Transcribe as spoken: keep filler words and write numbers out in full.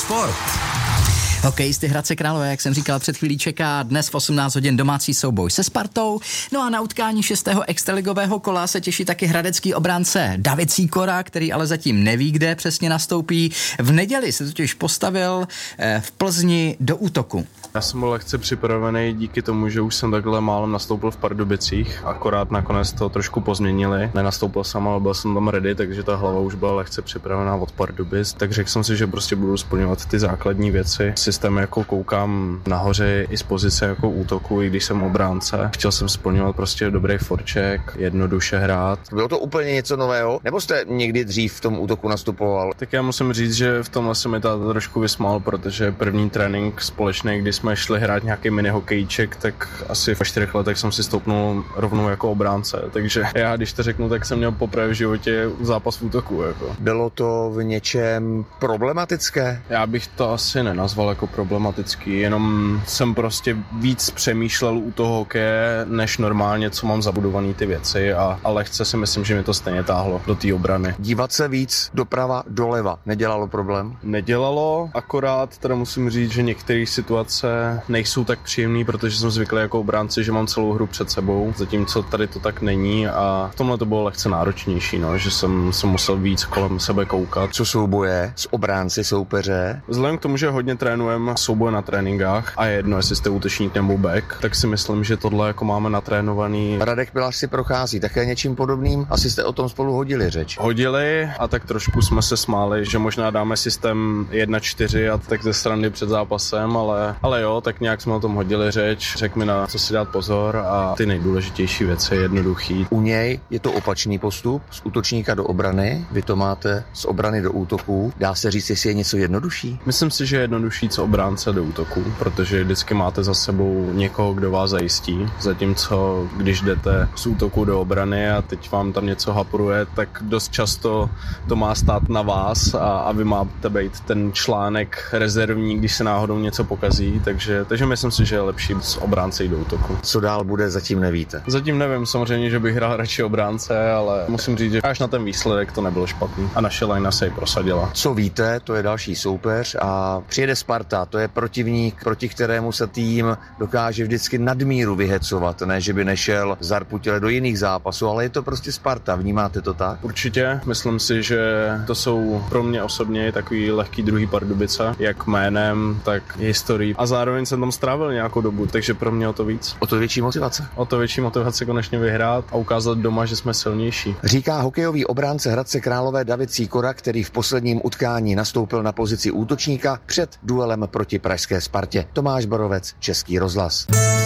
Sport. Hokejisty Hradce Králové, jak jsem říkal před chvílí, čeká dnes v osmnáct hodin domácí souboj se Spartou. No a na utkání šestého extraligového kola se těší taky hradecký obránce David Sýkora, který ale zatím neví, kde přesně nastoupí. V neděli se totiž postavil v Plzni do útoku. Já jsem byl lehce připravený díky tomu, že už jsem takhle málem nastoupil v Pardubicích, akorát nakonec to trošku pozměnili. Nenastoupil jsem, ale byl jsem tam ready, takže ta hlava už byla lehce připravená od Pardubic. Tak řekl jsem si, že prostě budu splňovat ty základní věci. Systém jako koukám nahoře i z pozice jako útoku, i když jsem obránce. Chtěl jsem splňovat prostě dobrý forček, jednoduše hrát. Bylo to úplně něco nového? Nebo jste někdy dřív v tom útoku nastupoval? Tak já musím říct, že v tomhle se mi táta trošku vysmál, protože první trénink společný, kdy jsme šli hrát nějaký mini hokejček, tak asi po čtyřech letech jsem si stoupnul rovnou jako obránce. Takže já, když to řeknu, tak jsem měl poprvé v životě zápas v útoku. Jako. Bylo to v něčem problematické? Já bych to asi nenazval jako problematický, jenom jsem prostě víc přemýšlel u toho hokeje, než normálně, co mám zabudovaný ty věci a, a lehce si myslím, že mě to stejně táhlo do té obrany. Dívat se víc doprava, doleva nedělalo problém? Nedělalo, akorát teda musím říct, že některé situace nejsou tak příjemný, protože jsem zvyklý jako obránci, že mám celou hru před sebou, zatímco tady to tak není a v tomhle to bylo lehce náročnější, no, že jsem, jsem musel víc kolem sebe koukat. Co souboje s obránci soupeře? Vzhledem k tomu, že hodně trénujeme souboje na tréninkách a je jedno, jestli jste útočník nebo back, tak si myslím, že tohle jako máme natrénovaný. Radek Pilař si prochází také něčím podobným, asi jste o tom spolu hodili řeč. Hodili a tak trošku jsme se smáli, že možná dáme systém jedna čtyři a tak ze strany před zápasem, ale, ale jo, tak nějak jsme o tom hodili řeč, řekl mi na co si dát pozor a ty nejdůležitější věci, jednoduchý. U něj je to opačný postup, z útočníka do obrany, vy to máte z obrany do útoku. Dá se říct, jestli je něco jednodušší? Myslím si, že je jednodušší co obránce do útoku, protože vždycky máte za sebou někoho, kdo vás zajistí, zatímco když jdete z útoku do obrany a teď vám tam něco hapruje, tak dost často to má stát na vás a, a vy máte být ten článek rezervní, když se náhodou něco pokazí, takže, takže myslím si, že je lepší z obránce jít do útoku. Co dál bude, zatím nevíte? Zatím nevím, samozřejmě, že bych hrál radši obránce, ale musím říct, že až na ten výsledek to nebylo špatný a naše linea se ji prosadila. Co víte, to je další soupeř a přijede Sparta, to je protivník, proti kterému se tým dokáže vždycky nadmíru vyhecovat, ne, že by nešel zarputile do jiných zápasů, ale je to prostě Sparta, vnímáte to tak? Určitě, myslím si, že to jsou pro mě osobně takový lehký druhý Pardubice, jak jménem, tak historií a zároveň jsem tam strávil nějakou dobu, takže pro mě o to víc. O to větší motivace. O to větší motivace konečně vyhrát a ukázat doma, že jsme silnější. Říká hokejový obránce Hradce Králové David Sýkora, který v posledním utkání nastoupil na pozici útočníka před duelem proti pražské Spartě. Tomáš Borovec, Český rozhlas.